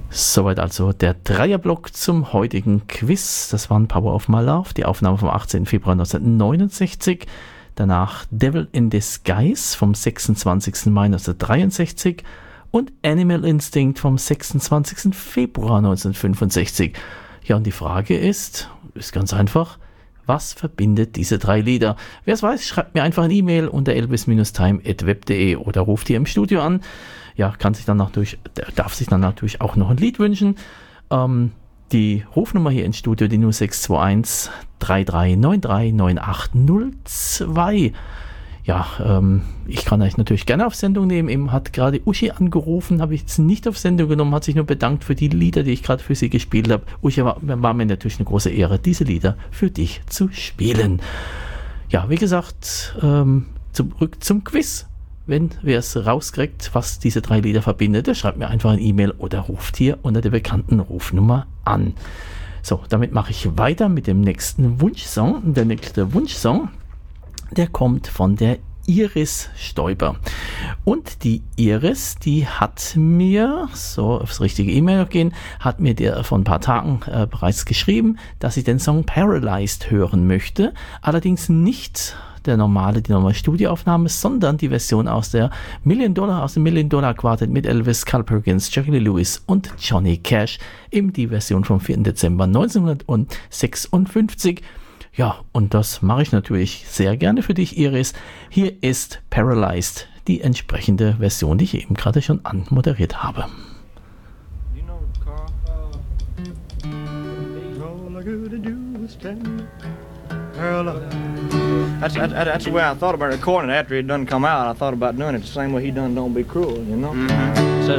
Soweit also der Dreierblock zum heutigen Quiz. Das waren Power of My Love, die Aufnahme vom 18. Februar 1969. Danach Devil in Disguise vom 26. Mai 1963 und Animal Instinct vom 26. Februar 1965. Ja, und die Frage ist ganz einfach, was verbindet diese drei Lieder? Wer es weiß, schreibt mir einfach eine E-Mail unter elvis-time@web.de oder ruft hier im Studio an. Ja, darf sich dann natürlich auch noch ein Lied wünschen. Die Rufnummer hier ins Studio, die 0621 3393 9802. Ja, ich kann euch natürlich gerne auf Sendung nehmen. Eben hat gerade Uschi angerufen, habe ich jetzt nicht auf Sendung genommen, hat sich nur bedankt für die Lieder, die ich gerade für sie gespielt habe. Uschi, war mir natürlich eine große Ehre, diese Lieder für dich zu spielen. Ja, wie gesagt, zurück zum Quiz. Wer es rauskriegt, was diese drei Lieder verbindet, der schreibt mir einfach eine E-Mail oder ruft hier unter der bekannten Rufnummer an. So, damit mache ich weiter mit dem nächsten Wunschsong. Und der nächste Wunschsong, der kommt von der Iris Stoiber. Und die Iris, die hat mir, so aufs richtige E-Mail noch gehen, hat mir der vor ein paar Tagen bereits geschrieben, dass sie den Song Paralyzed hören möchte. Allerdings nicht die normale Studioaufnahme, sondern die Version aus dem Million Dollar Quartet mit Elvis, Carl Perkins, Jerry Lee Lewis und Johnny Cash. Eben die Version vom 4. Dezember 1956. Ja, und das mache ich natürlich sehr gerne für dich, Iris. Hier ist Paralyzed, die entsprechende Version, die ich eben gerade schon anmoderiert habe. You know, Carl, all I gotta do is stand paralyzed. That's the way I thought about recording it after it done come out. I thought about doing it the same way he done Don't Be Cruel, you know. Mm-hmm.